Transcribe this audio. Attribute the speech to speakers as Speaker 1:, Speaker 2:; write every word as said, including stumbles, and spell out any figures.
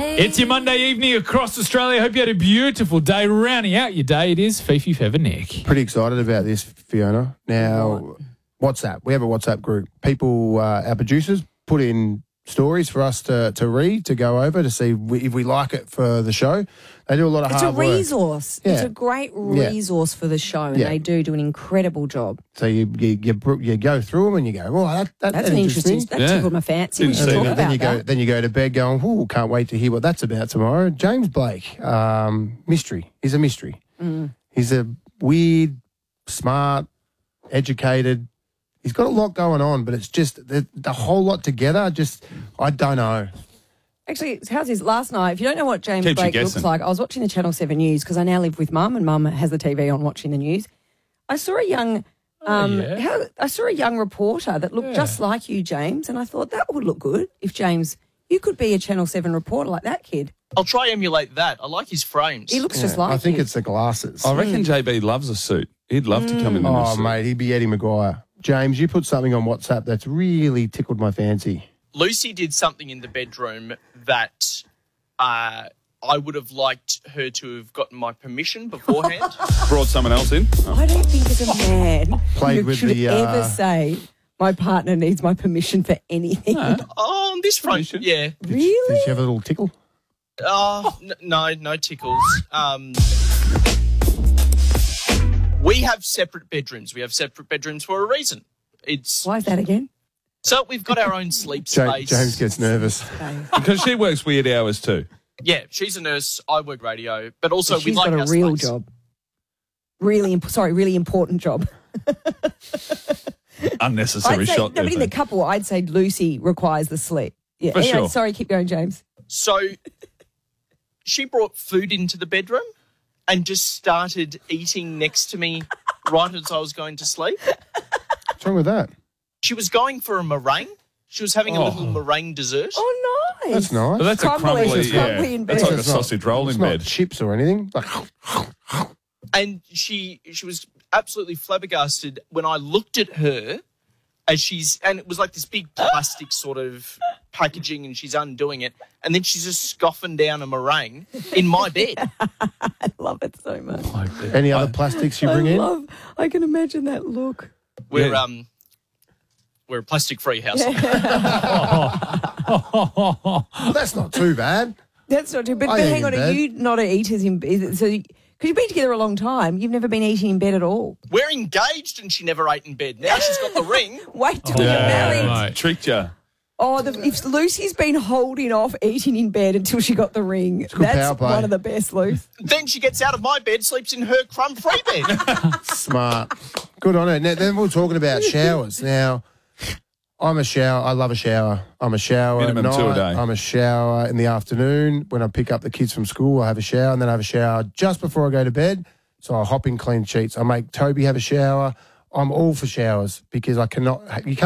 Speaker 1: It's your Monday evening across Australia. Hope you had a beautiful day. Rounding out your day, it is Fifi Feather Nick.
Speaker 2: Pretty excited about this, Fiona. Now, WhatsApp. We have a WhatsApp group. People, uh, our producers, put in stories for us to, to read, to go over, to see if we like it for the show. They do a lot of
Speaker 3: It's
Speaker 2: hard
Speaker 3: a
Speaker 2: work.
Speaker 3: resource.
Speaker 2: Yeah.
Speaker 3: It's a great
Speaker 2: Yeah.
Speaker 3: resource for the show, and
Speaker 2: Yeah.
Speaker 3: they do do an incredible job.
Speaker 2: So you you, you you go through them and you go, oh, that, that,
Speaker 3: That's
Speaker 2: that
Speaker 3: an
Speaker 2: interests me.
Speaker 3: interesting. That
Speaker 1: Yeah.
Speaker 3: tickled my fancy. We
Speaker 1: Didn't
Speaker 3: should
Speaker 1: see
Speaker 3: talk
Speaker 1: that.
Speaker 3: about
Speaker 2: then you go
Speaker 3: that.
Speaker 2: then you go to bed going, oh, can't wait to hear what that's about tomorrow. James Blake, um, mystery. He's a mystery.
Speaker 3: Mm.
Speaker 2: He's a weird, smart, educated. He's got a lot going on, but it's just the, the whole lot together. Just I don't know.
Speaker 3: Actually, how's his last night? If you don't know what James
Speaker 1: Keeps you
Speaker 3: Blake looks
Speaker 1: guessing.
Speaker 3: like, I was watching the Channel seven News because I now live with Mum, and Mum has the T V on watching the news. I saw a young, um,
Speaker 1: yeah.
Speaker 3: how, I saw a young reporter that looked
Speaker 1: Yeah.
Speaker 3: just like you, James, and I thought that would look good if James, you could be a Channel seven reporter like that kid.
Speaker 4: I'll try emulate that. I like his frames.
Speaker 3: He looks just like
Speaker 2: I think
Speaker 3: you.
Speaker 2: it's the glasses.
Speaker 1: I
Speaker 3: Hmm.
Speaker 1: reckon J B loves a suit. He'd love to come in in a
Speaker 2: Oh,
Speaker 1: suit.
Speaker 2: mate, he'd be Eddie Maguire. James, you put something on WhatsApp that's really tickled my fancy.
Speaker 4: Lucy did something in the bedroom that uh, I would have liked her to have gotten my permission beforehand.
Speaker 1: Brought someone else in. Oh.
Speaker 3: I don't think as a man
Speaker 2: Played
Speaker 3: you
Speaker 2: with
Speaker 3: should
Speaker 2: the,
Speaker 3: ever
Speaker 2: uh,
Speaker 3: say my partner needs my permission for anything.
Speaker 4: oh, on this front,
Speaker 1: Permission?
Speaker 4: yeah.
Speaker 2: Did,
Speaker 3: Really?
Speaker 2: You, did you have a little tickle?
Speaker 4: Oh, n- no, no tickles. Um, we have separate bedrooms. We have separate bedrooms for a reason. It's
Speaker 3: Why is that again?
Speaker 4: so we've got our own sleep
Speaker 2: Ja-
Speaker 4: space.
Speaker 2: James gets nervous.
Speaker 1: Because she works weird hours too.
Speaker 4: Yeah, she's a nurse. I work radio, but also
Speaker 3: She's
Speaker 4: we like
Speaker 3: got a
Speaker 4: our
Speaker 3: real
Speaker 4: space.
Speaker 3: job. Really, imp- sorry, really important job.
Speaker 1: Unnecessary
Speaker 3: I'd say,
Speaker 1: shot
Speaker 3: no,
Speaker 1: there.
Speaker 3: but in the
Speaker 1: Pete.
Speaker 3: couple, I'd say Lucy requires the sleep. Yeah.
Speaker 1: For
Speaker 3: anyway,
Speaker 1: sure.
Speaker 3: sorry, keep going, James.
Speaker 4: So she brought food into the bedroom and just started eating next to me right as I was going to sleep.
Speaker 2: What's wrong with that?
Speaker 4: She was going for a meringue. She was having a
Speaker 1: Oh.
Speaker 4: little meringue dessert.
Speaker 3: Oh, nice.
Speaker 2: That's nice.
Speaker 1: But that's
Speaker 3: Crumbly,
Speaker 1: a crumbly,
Speaker 3: it's crumbly
Speaker 1: yeah.
Speaker 3: in
Speaker 1: That's
Speaker 3: bed.
Speaker 1: like a
Speaker 2: It's not-
Speaker 1: sausage roll
Speaker 2: it's
Speaker 1: in
Speaker 2: not
Speaker 1: bed.
Speaker 2: chips or anything. Like,
Speaker 4: And she she was absolutely flabbergasted when I looked at her as she's, and it was like this big plastic sort of packaging and she's undoing it. And then she's just scoffing down a meringue in my bed.
Speaker 3: I love it so much.
Speaker 2: any other plastics you bring
Speaker 3: I
Speaker 2: in?
Speaker 3: love, I can imagine that look.
Speaker 4: We're,
Speaker 1: Yeah.
Speaker 4: um, we're a plastic-free household.
Speaker 2: Well, that's not too bad.
Speaker 3: That's not too, but,
Speaker 2: I
Speaker 3: but
Speaker 2: eat
Speaker 3: hang
Speaker 2: in
Speaker 3: on, are
Speaker 2: bed.
Speaker 3: you not a eaters in bed? So, because you've been together a long time, you've never been eating in bed at all.
Speaker 4: We're engaged and she never ate in bed. Now she's got the ring.
Speaker 3: Wait till you're married.
Speaker 1: mate. Tricked you.
Speaker 3: Oh, the, if Lucy's been holding off eating in bed until she got the ring,
Speaker 2: good power
Speaker 3: that's
Speaker 2: play.
Speaker 3: one of the best, Luce.
Speaker 4: Then she gets out of my bed, sleeps in her crumb-free bed.
Speaker 2: Smart. Good on her. Now, then we're talking about showers. Now, I'm a shower. I love a shower. I'm a shower
Speaker 1: Minimum
Speaker 2: at
Speaker 1: two a
Speaker 2: night.
Speaker 1: day.
Speaker 2: I'm a shower in the afternoon. When I pick up the kids from school, I have a shower, and then I have a shower just before I go to bed. So I hop in clean sheets. I make Toby have a shower. I'm all for showers because I cannot. You can't